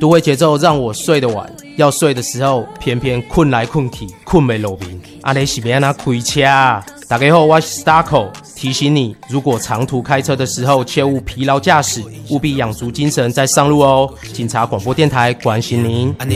都会节奏让我睡得晚，要睡的时候偏偏困来困去，困没落眠。安尼是要怎开车啊？大家好，我是 Starco， 提醒你，如果长途开车的时候切勿疲劳驾驶，务必养足精神再上路哦。警察广播电台关心您。